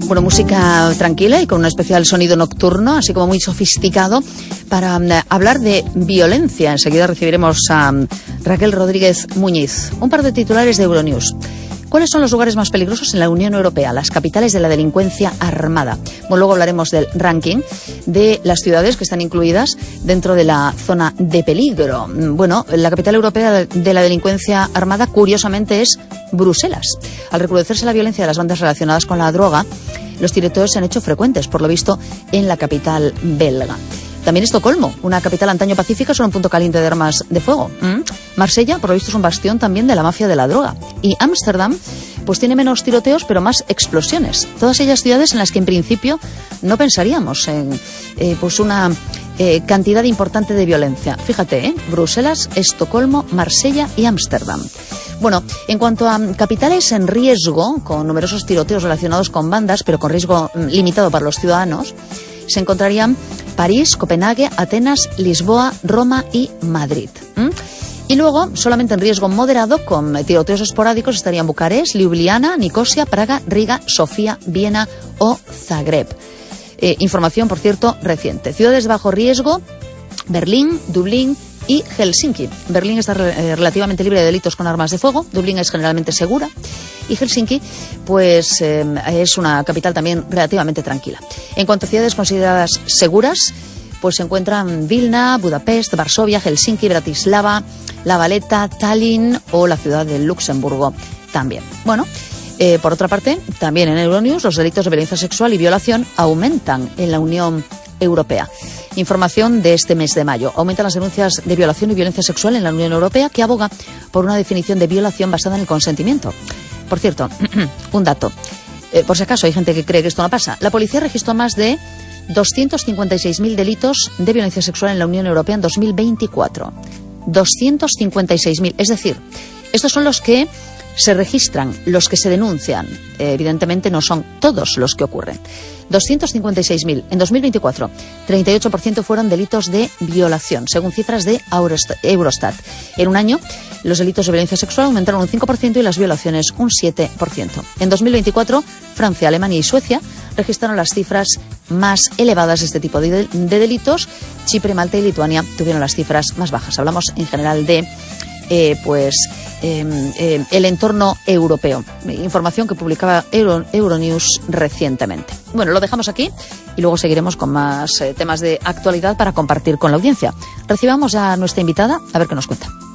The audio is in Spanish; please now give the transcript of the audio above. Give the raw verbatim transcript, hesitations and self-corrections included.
Bueno, música tranquila y con un especial sonido nocturno, así como muy sofisticado, para um, hablar de violencia. Enseguida recibiremos a um, Raquel Rodríguez Muñiz. Un par de titulares de Euronews. ¿Cuáles son los lugares más peligrosos en la Unión Europea? Las capitales de la delincuencia armada. Bueno, luego hablaremos del ranking de las ciudades que están incluidas dentro de la zona de peligro. Bueno, la capital europea de la delincuencia armada, curiosamente, es Bruselas. Al recrudecerse la violencia de las bandas relacionadas con la droga, los tiroteos se han hecho frecuentes, por lo visto, en la capital belga. También Estocolmo, una capital antaño pacífica, son un punto caliente de armas de fuego. ¿Mm? Marsella, por lo visto, es un bastión también de la mafia de la droga. Y Ámsterdam, pues tiene menos tiroteos, pero más explosiones. Todas ellas ciudades en las que, en principio, no pensaríamos en eh, pues una eh, cantidad importante de violencia. Fíjate, ¿eh? Bruselas, Estocolmo, Marsella y Ámsterdam. Bueno, en cuanto a capitales en riesgo, con numerosos tiroteos relacionados con bandas, pero con riesgo limitado para los ciudadanos, se encontrarían París, Copenhague, Atenas, Lisboa, Roma y Madrid. ¿Mm? Y luego, solamente en riesgo moderado, con tiroteos esporádicos, estarían Bucarest, Ljubljana, Nicosia, Praga, Riga, Sofía, Viena o Zagreb. Eh, información, por cierto, reciente. Ciudades de bajo riesgo: Berlín, Dublín y Helsinki. Berlín está eh, relativamente libre de delitos con armas de fuego. Dublín es generalmente segura. Y Helsinki, pues, eh, es una capital también relativamente tranquila. En cuanto a ciudades consideradas seguras, pues se encuentran Vilna, Budapest, Varsovia, Helsinki, Bratislava, La Valeta, Tallinn o la ciudad de Luxemburgo también. Bueno, eh, por otra parte, también en Euronews, los delitos de violencia sexual y violación aumentan en la Unión Europea. Información de este mes de mayo. Aumentan las denuncias de violación y violencia sexual en la Unión Europea, que aboga por una definición de violación basada en el consentimiento. Por cierto, un dato. Eh, por si acaso hay gente que cree que esto no pasa. La policía registró más de doscientos cincuenta y seis mil delitos de violencia sexual en la Unión Europea en dos mil veinticuatro. doscientos cincuenta y seis mil. Es decir, estos son los que se registran, los que se denuncian. Eh, evidentemente no son todos los que ocurren. doscientos cincuenta y seis mil. En dos mil veinticuatro, treinta y ocho por ciento fueron delitos de violación, según cifras de Eurostat. En un año, los delitos de violencia sexual aumentaron un cinco por ciento y las violaciones un siete por ciento. En dos mil veinticuatro, Francia, Alemania y Suecia registraron las cifras más elevadas de este tipo de, de delitos. Chipre, Malta y Lituania tuvieron las cifras más bajas. Hablamos en general de eh, pues eh, eh, el entorno europeo. Información que publicaba Euro, Euronews recientemente. Bueno, lo dejamos aquí y luego seguiremos con más eh, temas de actualidad para compartir con la audiencia. Recibamos a nuestra invitada a ver qué nos cuenta.